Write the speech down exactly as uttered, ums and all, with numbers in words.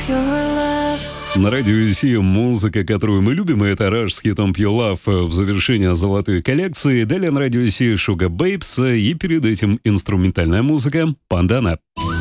На радио Си музыка, которую мы любим, и это Rush с хитом Pure Love в завершение золотой коллекции. Далее на радио Си Sugar Babes, и перед этим инструментальная музыка Пандана.